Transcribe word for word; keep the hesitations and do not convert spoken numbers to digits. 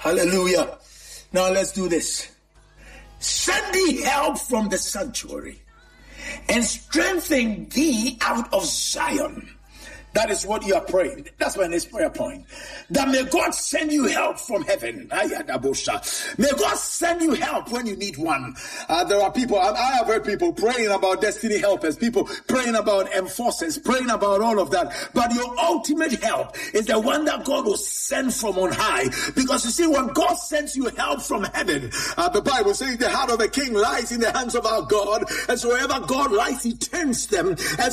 Hallelujah. Now let's do this. Send thee help from the sanctuary and strengthen thee out of Zion. That is what you are praying. That's my next prayer point. That may God send you help from heaven. May God send you help when you need one. Uh, there are people, I, I have heard people praying about destiny helpers, people praying about enforcers, praying about all of that. But your ultimate help is the one that God will send from on high. Because you see, when God sends you help from heaven, uh, the Bible says the heart of a king lies in the hands of our God. And so wherever God lies, he turns them. And